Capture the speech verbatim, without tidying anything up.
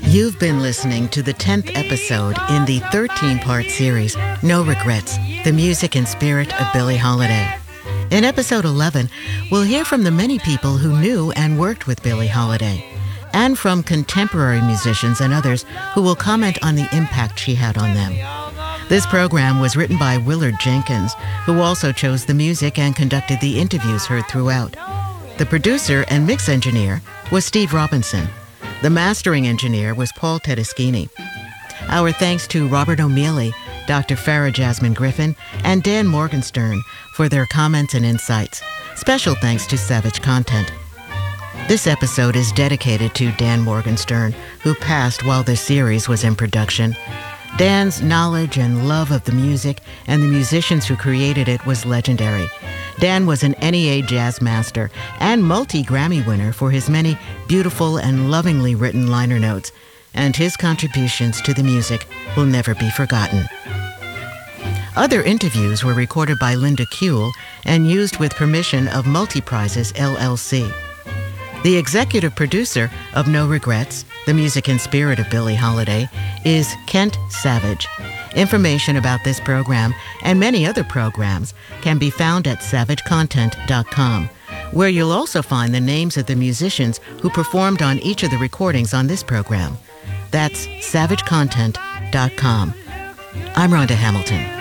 You've been listening to the tenth episode in the thirteen-part series, No Regrets, the music and spirit of Billie Holiday. In episode eleven, we'll hear from the many people who knew and worked with Billie Holiday, and from contemporary musicians and others who will comment on the impact she had on them. This program was written by Willard Jenkins, who also chose the music and conducted the interviews heard throughout. The producer and mix engineer was Steve Robinson. The mastering engineer was Paul Tedeschini. Our thanks to Robert O'Mealy, Doctor Farah Jasmine Griffin, and Dan Morgenstern for their comments and insights. Special thanks to Savage Content. This episode is dedicated to Dan Morgenstern, who passed while this series was in production. Dan's knowledge and love of the music and the musicians who created it was legendary. Dan was an N E A jazz master and multi-Grammy winner for his many beautiful and lovingly written liner notes, and his contributions to the music will never be forgotten. Other interviews were recorded by Linda Kuehl and used with permission of Multiprizes, L L C. The executive producer of No Regrets, the music and spirit of Billie Holiday, is Kent Savage. Information about this program and many other programs can be found at savage content dot com, where you'll also find the names of the musicians who performed on each of the recordings on this program. That's savage content dot com. I'm Rhonda Hamilton.